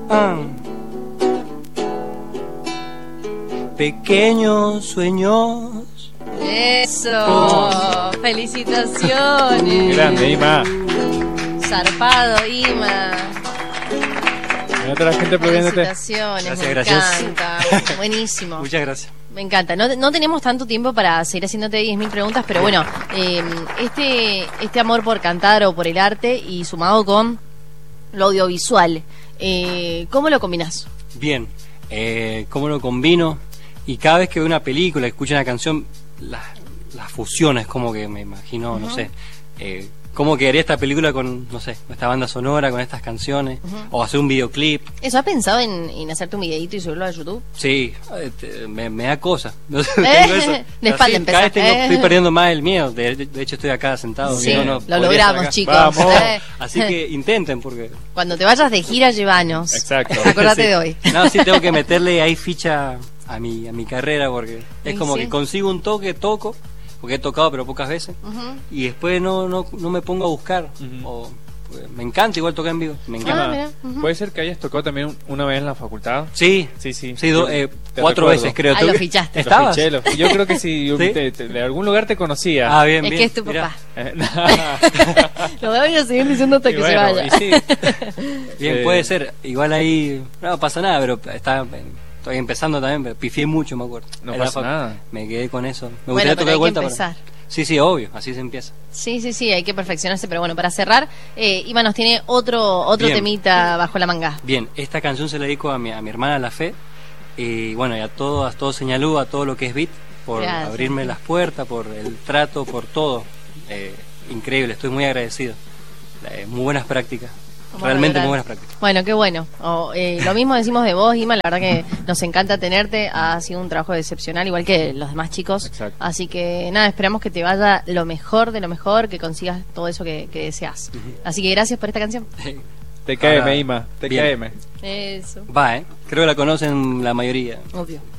Pequeños sueños. Eso, felicitaciones. Grande, Ima. Zarpado, Ima. Mira toda la gente aplaudiéndote. Felicitaciones, Gracias, me encanta. Buenísimo. Muchas gracias. Me encanta. No tenemos tanto tiempo para seguir haciéndote 10.000 preguntas, pero bueno, este amor por cantar o por el arte y sumado con lo audiovisual, ¿cómo lo combinás? Bien, ¿cómo lo combino? Y cada vez que veo una película, escucho una canción, las fusiones, como que me imagino, no sé, cómo quedaría esta película con, no sé, esta banda sonora, con estas canciones, o hacer un videoclip. ¿Eso has pensado en hacerte un videito y subirlo a YouTube? Sí, me da cosa. No sé, tengo eso. De espalda Así, empezás. cada vez estoy perdiendo más el miedo. De hecho, estoy acá sentado. Sí, no lo podría logramos, estar acá. chicos. Vamos. Así que intenten, porque... Cuando te vayas de gira, llévanos. Exacto. Acordate Sí. de hoy. No, sí, tengo que meterle ahí ficha a mi carrera, porque es Y como sí. que consigo un toque, toco, porque he tocado pero pocas veces, y después no me pongo a buscar. O, pues, me encanta igual tocar en vivo, me encanta. Ah, mira. ¿Puede ser que hayas tocado también una vez en la facultad? Sí, Sí, sí. sí, Te 4 recuerdo. veces creo. Ah, lo fichaste. ¿Estabas? Yo creo que sí, ¿Sí? de algún lugar te conocía. Ah, bien, Es bien. que es tu Mirá. papá. Lo voy a seguir diciendo hasta Y que bueno, se vaya. y sí. Bien, puede ser. Igual ahí no pasa nada, pero estoy empezando también, pero pifié mucho, me acuerdo. No En la pasa nada. Me quedé con eso. Me Bueno, gustaría pero tocar de hay que vuelta. empezar. Sí, obvio, así se empieza. Sí, hay que perfeccionarse, pero bueno, para cerrar, Ima nos tiene otro Bien. temita bajo la manga. Bien, esta canción se la dedico a mi hermana La Fe, y bueno, y a todo Señalú, a todo lo que es beat, por Gracias. abrirme las puertas, por el trato, por todo. Increíble, estoy muy agradecido. Muy buenas prácticas. Vamos a Realmente lograr. muy buenas prácticas. Bueno, qué bueno. Lo mismo decimos de vos, Ima, la verdad que nos encanta tenerte, ha sido un trabajo excepcional, igual que los demás chicos. Exacto. Así que nada, esperamos que te vaya lo mejor de lo mejor, que consigas todo eso que deseas. Así que gracias por esta canción. TKM, Ahora, Ima. bien. TKM. Eso, Va, creo que la conocen la mayoría. obvio.